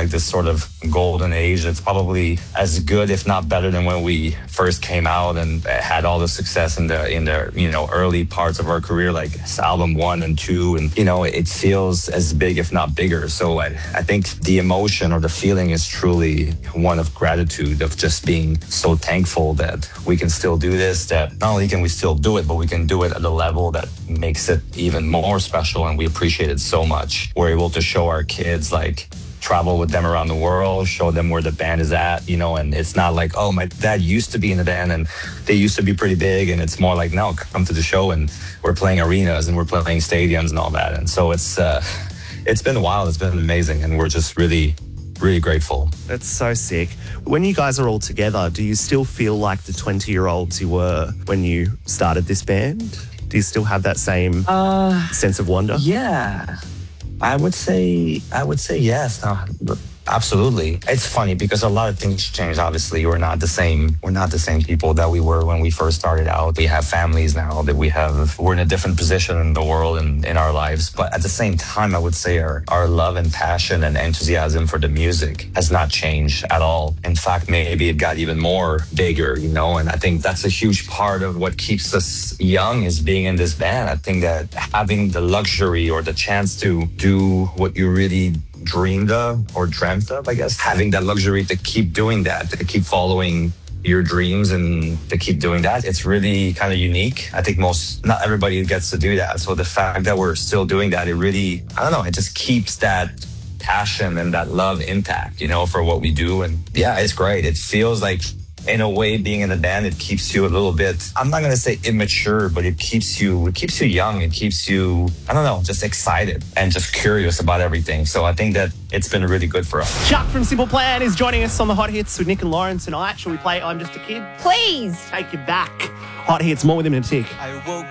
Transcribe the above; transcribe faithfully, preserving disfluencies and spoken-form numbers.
like this sort of golden age. It's probably as good, if not better, than when we first came out and had all the success in the in the you know early parts of our career, like album one and two, and you know it feels as big, if not bigger. So I, I think the emotion or the feeling is truly one of gratitude, of just being so thankful that we can still do this. That not only can we still do it, but we can do it at a level that makes it even more special, and we appreciate it so much. We're able to show our kids, like, travel with them around the world, show them where the band is at, you know, and it's not like, oh, my dad used to be in the band and they used to be pretty big. And it's more like, no, come to the show and we're playing arenas and we're playing stadiums and all that. And so it's, uh, it's been wild. It's been amazing. And we're just really, really grateful. That's so sick. When you guys are all together, do you still feel like the twenty-year-olds you were when you started this band? Do you still have that same uh, sense of wonder? Yeah. I would say, I would say yes. No, absolutely. It's funny because a lot of things change. Obviously, we're not the same. We're not the same people that we were when we first started out. We have families now that we have. We're in a different position in the world and in our lives. But at the same time, I would say our, our love and passion and enthusiasm for the music has not changed at all. In fact, maybe it got even more bigger, you know, and I think that's a huge part of what keeps us young, is being in this band. I think that having the luxury or the chance to do what you really dreamed of or dreamt of, I guess, having that luxury to keep doing that, to keep following your dreams and to keep doing that, it's really kind of unique. I think most, not everybody gets to do that. So the fact that we're still doing that, it really, I don't know, it just keeps that passion and that love intact, you know, for what we do. And yeah, it's great. It feels like, in a way, being in a band, it keeps you a little bit, I'm not going to say immature, but it keeps you, it keeps you young. It keeps you, I don't know, just excited and just curious about everything. So I think that it's been really good for us. Chuck from Simple Plan is joining us on the Hot Hits with Nick and Lauren tonight. Shall we play I'm Just a Kid? Please. Take you back. Hot Hits, more with him in a tick. I woke